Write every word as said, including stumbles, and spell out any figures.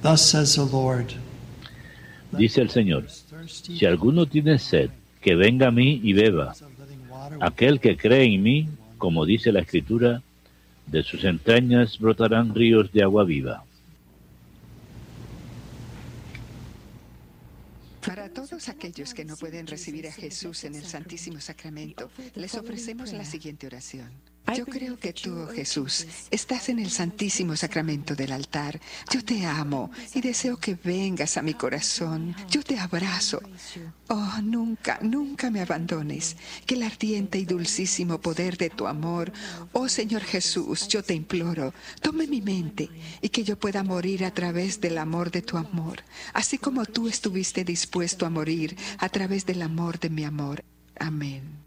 Thus says the Lord. Dice el Señor, si alguno tiene sed, que venga a mí y beba. Aquel que cree en mí, como dice la Escritura, de sus entrañas brotarán ríos de agua viva. Para todos aquellos que no pueden recibir a Jesús en el Santísimo Sacramento, les ofrecemos la siguiente oración. Yo creo que tú, oh Jesús, estás en el Santísimo Sacramento del altar. Yo te amo y deseo que vengas a mi corazón. Yo te abrazo. Oh, nunca, nunca me abandones. Que el ardiente y dulcísimo poder de tu amor, oh Señor Jesús, yo te imploro, tome mi mente y que yo pueda morir a través del amor de tu amor, así como tú estuviste dispuesto a morir a través del amor de mi amor. Amén.